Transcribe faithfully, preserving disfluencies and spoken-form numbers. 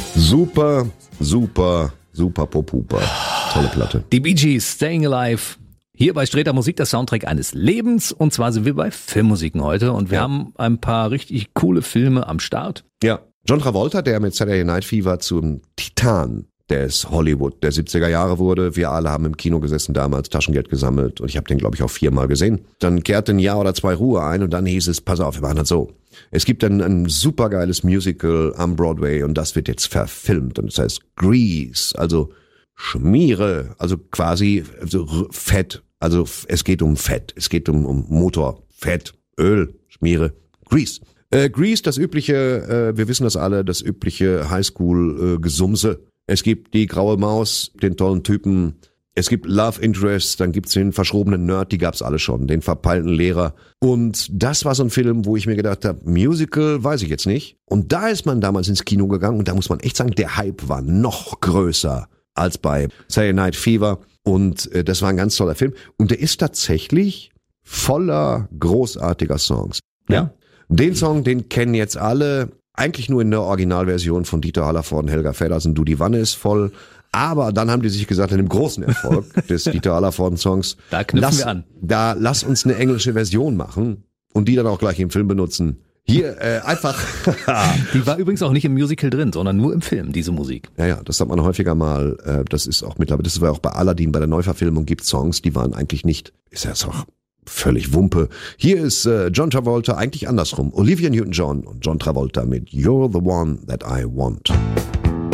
Super, super, super Popuper. Tolle Platte. Die Bee Gees, Staying Alive. Hier bei Sträter Musik, der Soundtrack eines Lebens. Und zwar sind wir bei Filmmusiken heute. Und wir ja. haben ein paar richtig coole Filme am Start. Ja, John Travolta, der mit Saturday Night Fever zum Titan des Hollywood der siebziger Jahre wurde. Wir alle haben im Kino gesessen damals, Taschengeld gesammelt. Und ich habe den, glaube ich, auch viermal gesehen. Dann kehrte ein Jahr oder zwei Ruhe ein und dann hieß es, pass auf, wir machen das so. Es gibt dann ein supergeiles Musical am Broadway und das wird jetzt verfilmt. Und das heißt Grease, also Schmiere, also quasi also Fett. Also es geht um Fett, es geht um, um Motor, Fett, Öl, Schmiere, Grease. Äh, Grease, das übliche, äh, wir wissen das alle, das übliche Highschool-Gesumse. Äh, es gibt die graue Maus, den tollen Typen. Es gibt Love Interest, dann gibt's den verschrobenen Nerd, die gab's alle schon, den verpeilten Lehrer. Und das war so ein Film, wo ich mir gedacht habe, Musical, weiß ich jetzt nicht. Und da ist man damals ins Kino gegangen und da muss man echt sagen, der Hype war noch größer als bei Saturday Night Fever. Und äh, das war ein ganz toller Film. Und der ist tatsächlich voller großartiger Songs. Ja. Den Song, den kennen jetzt alle, eigentlich nur in der Originalversion von Dieter Hallervorden, Helga Feddersen, Du die Wanne ist voll. Aber dann haben die sich gesagt, in dem großen Erfolg des Dieter Hallervorden-Songs, da knüpfen lass, wir an. Da lass uns eine englische Version machen und die dann auch gleich im Film benutzen. Hier äh, einfach. Die war übrigens auch nicht im Musical drin, sondern nur im Film, diese Musik. Ja, ja, das hat man häufiger mal. Äh, das ist auch mittlerweile, das war auch bei Aladdin, bei der Neuverfilmung gibt Songs, die waren eigentlich nicht, ist ja jetzt auch völlig Wumpe. Hier ist äh, John Travolta, eigentlich andersrum. Olivia Newton-John und John Travolta mit You're the One That I Want.